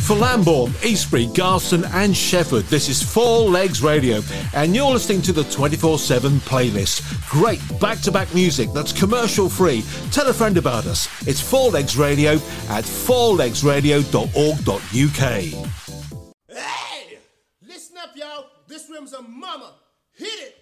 For Lambourne, Eastbury, Garston and Shefford, this is Four Legs Radio, and you're listening to the 24/7 playlist. Great back-to-back music that's commercial-free. Tell a friend about us. It's Four Legs Radio at fourlegsradio.org.uk. Hey! Listen up, y'all. This rim's a mama. Hit it!